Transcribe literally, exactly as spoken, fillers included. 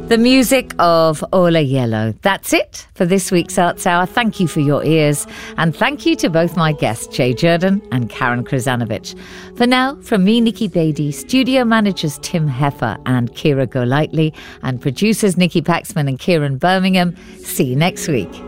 The music of Ola Yellow. That's it for this week's Arts Hour. Thank you for your ears, and thank you to both my guests, Jay Jordan and Karen Krzanovich. For now, from me, Nikki Beattie, studio managers Tim Heffer and Kira Golightly, and producers Nikki Paxman and Kieran Birmingham, see you next week.